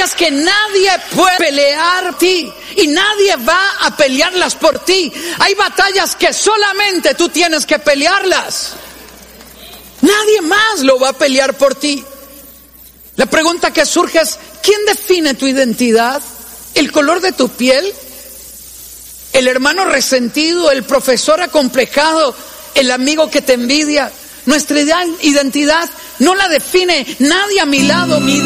batallas que nadie puede pelear por ti y nadie va a pelearlas por ti. Hay batallas que solamente tú tienes que pelearlas. Nadie más lo va a pelear por ti. La pregunta que surge es: ¿quién define tu identidad? ¿El color de tu piel? ¿El hermano resentido? ¿El profesor acomplejado? ¿El amigo que te envidia? Nuestra identidad no la define nadie a mi lado.